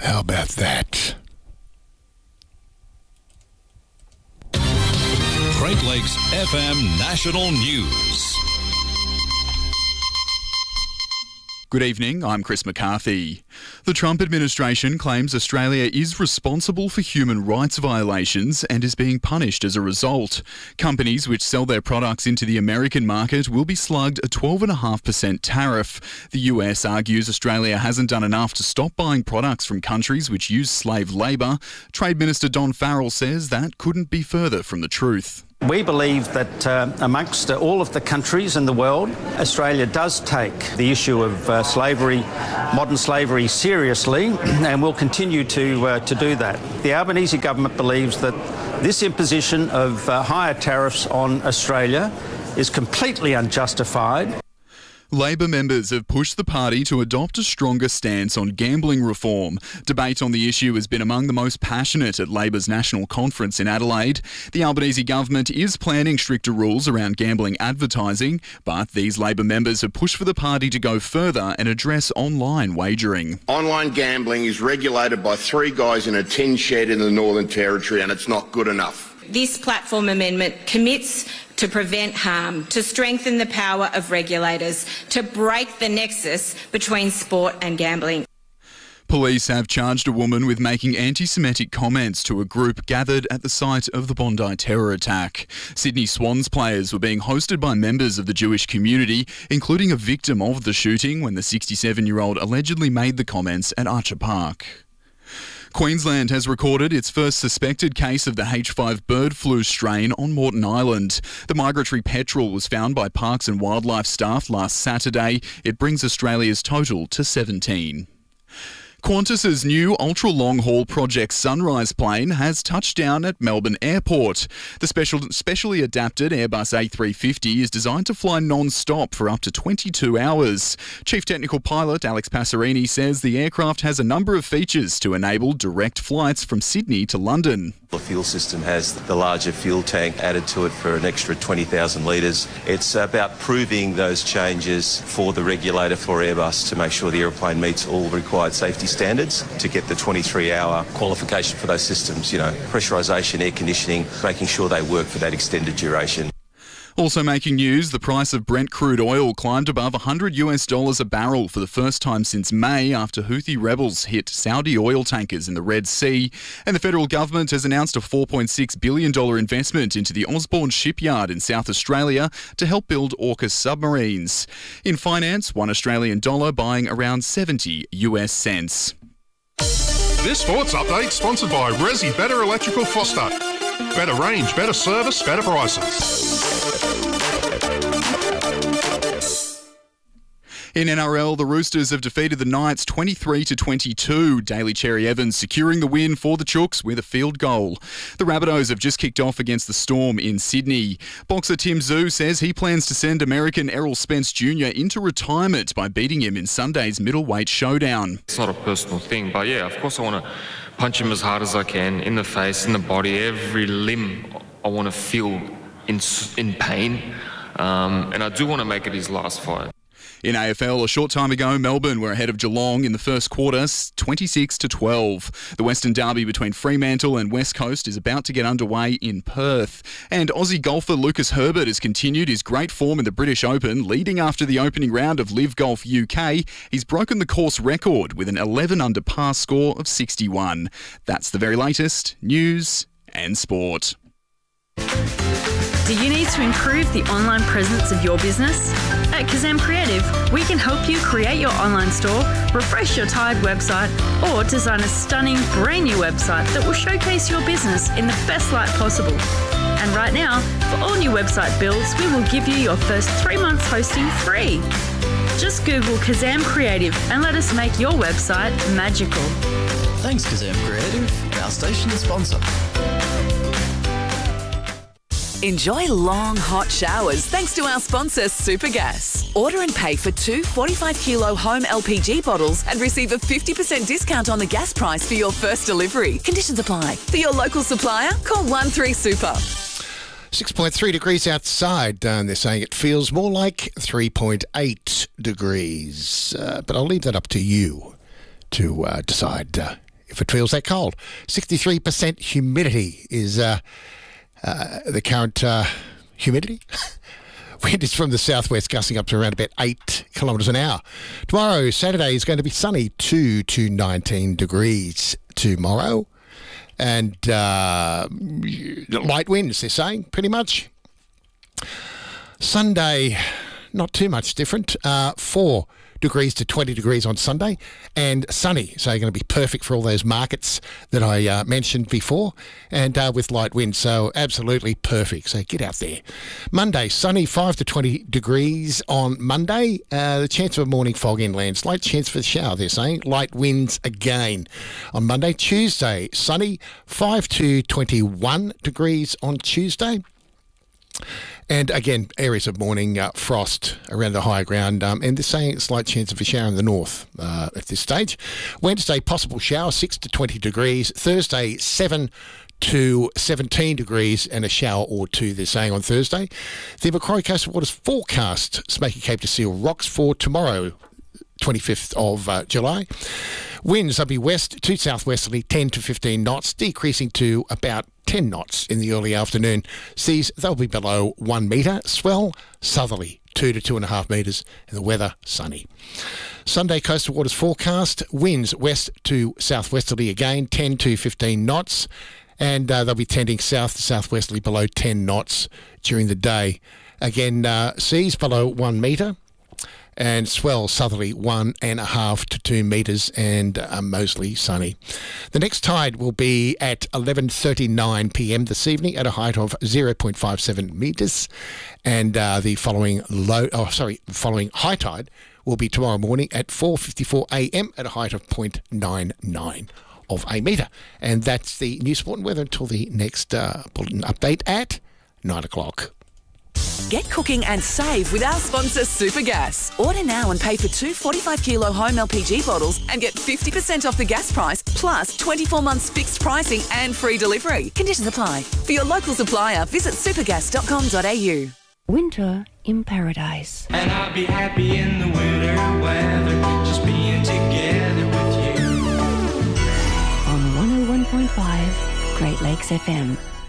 How about that? Great Lakes FM National News. Good evening, I'm Chris McCarthy. The Trump administration claims Australia is responsible for human rights violations and is being punished as a result. Companies which sell their products into the American market will be slugged a 12.5% tariff. The US argues Australia hasn't done enough to stop buying products from countries which use slave labour. Trade Minister Don Farrell says that couldn't be further from the truth. We believe that amongst all of the countries in the world, Australia does take the issue of slavery, modern slavery, seriously, and will continue to do that. The Albanese government believes that this imposition of higher tariffs on Australia is completely unjustified. Labor members have pushed the party to adopt a stronger stance on gambling reform. Debate on the issue has been among the most passionate at Labor's national conference in Adelaide. The Albanese government is planning stricter rules around gambling advertising, but these Labor members have pushed for the party to go further and address online wagering. Online gambling is regulated by three guys in a tin shed in the Northern Territory, and it's not good enough. This platform amendment commits to prevent harm, to strengthen the power of regulators, to break the nexus between sport and gambling. Police have charged a woman with making anti-Semitic comments to a group gathered at the site of the Bondi terror attack. Sydney Swans players were being hosted by members of the Jewish community, including a victim of the shooting when the 67-year-old allegedly made the comments at Archer Park. Queensland has recorded its first suspected case of the H5 bird flu strain on Moreton Island. The migratory petrel was found by Parks and Wildlife staff last Saturday. It brings Australia's total to 17. Qantas's new ultra-long-haul Project Sunrise plane has touched down at Melbourne Airport. The specially adapted Airbus A350 is designed to fly non-stop for up to 22 hours. Chief Technical Pilot Alex Passerini says the aircraft has a number of features to enable direct flights from Sydney to London. The fuel system has the larger fuel tank added to it for an extra 20,000 litres. It's about proving those changes for the regulator for Airbus to make sure the aeroplane meets all required safety standards to get the 23-hour qualification for those systems, pressurisation, air conditioning, making sure they work for that extended duration. Also making news, the price of Brent crude oil climbed above $100 a barrel for the first time since May after Houthi rebels hit Saudi oil tankers in the Red Sea. And the federal government has announced a $4.6 billion investment into the Osborne shipyard in South Australia to help build AUKUS submarines. In finance, $1 Australian buying around 70 US cents. This sports update sponsored by Resi Better Electrical Foster. Better range, better service, better prices. In NRL, the Roosters have defeated the Knights 23-22. Daly Cherry Evans securing the win for the Chooks with a field goal. The Rabbitohs have just kicked off against the Storm in Sydney. Boxer Tim Tszyu says he plans to send American Errol Spence Jr. into retirement by beating him in Sunday's middleweight showdown. It's not a personal thing, but yeah, of course I want to punch him as hard as I can, in the face, in the body, every limb. I want to feel in pain, and I do want to make it his last fight. In AFL, a short time ago, Melbourne were ahead of Geelong in the first quarter, 26-12. The Western Derby between Fremantle and West Coast is about to get underway in Perth. And Aussie golfer Lucas Herbert has continued his great form in the British Open, leading after the opening round of Live Golf UK. He's broken the course record with an 11-under par score of 61. That's the very latest news and sport. Do you need to improve the online presence of your business? At Kazam Creative, we can help you create your online store, refresh your tired website, or design a stunning brand new website that will showcase your business in the best light possible. And right now, for all new website builds, we will give you your first 3 months hosting free. Just Google Kazam Creative and let us make your website magical. Thanks, Kazam Creative, our station sponsor. Enjoy long, hot showers thanks to our sponsor, Supergas. Order and pay for 2 45-kilo home LPG bottles and receive a 50% discount on the gas price for your first delivery. Conditions apply. For your local supplier, call 13Super. 6.3 degrees outside. They're saying it feels more like 3.8 degrees. But I'll leave that up to you to decide if it feels that cold. 63% humidity is the current humidity. Wind is from the southwest, gusting up to around about 8 kilometres an hour. Tomorrow, Saturday, is going to be sunny, 2 to 19 degrees tomorrow. And light winds, they're saying, pretty much. Sunday, not too much different. 4 degrees to 20 degrees on Sunday, and sunny, so going to be perfect for all those markets that I mentioned before, and with light winds, so absolutely perfect, so get out there. Monday, sunny, 5 to 20 degrees on Monday, the chance of a morning fog inland, slight chance for the shower, they're saying, light winds again on Monday. Tuesday, sunny, 5 to 21 degrees on Tuesday. And again, areas of morning frost around the higher ground, and they're saying a slight chance of a shower in the north at this stage. Wednesday, possible shower, 6 to 20 degrees. Thursday, 7 to 17 degrees and a shower or two, they're saying, on Thursday. The Macquarie Coastal Waters forecast, Smoky Cape to Seal Rocks for tomorrow, 25th of July. Winds will be west to southwesterly, 10 to 15 knots, decreasing to about 10 knots in the early afternoon. Seas, they'll be below 1 metre. Swell, southerly, 2 to 2.5 metres, and the weather, sunny. Sunday, coastal waters forecast. Winds west to southwesterly again, 10 to 15 knots, and they'll be tending south to southwesterly below 10 knots during the day. Again, seas below 1 metre. And swell southerly 1.5 to 2 metres, and mostly sunny. The next tide will be at 11:39 p.m. this evening at a height of 0.57 metres, and the following high tide will be tomorrow morning at 4:54 a.m. at a height of 0.99 of a metre. And that's the news, sport and weather until the next bulletin update at 9 o'clock. Get cooking and save with our sponsor Supergas. Order now and pay for 2 45-kilo home LPG bottles and get 50% off the gas price, plus 24 months fixed pricing and free delivery. Conditions apply. For your local supplier, visit supergas.com.au. Winter in paradise. And I'll be happy in the winter weather, just being together with you. On 101.5 Great Lakes FM.